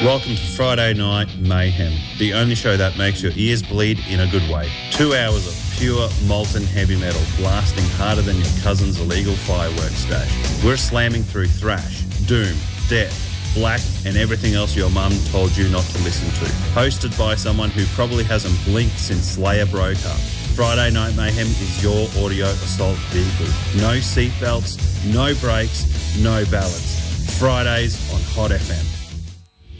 Welcome to Friday Night Mayhem, the only show that makes your ears bleed in a good way. 2 hours of pure molten heavy metal blasting harder than your cousin's illegal fireworks stash. We're slamming through thrash, doom, death, black and everything else your mum told you not to listen to. Hosted by someone who probably hasn't blinked since Slayer broke up. Friday Night Mayhem is your audio assault vehicle. No seatbelts, no brakes, no balance. Fridays on Hot FM.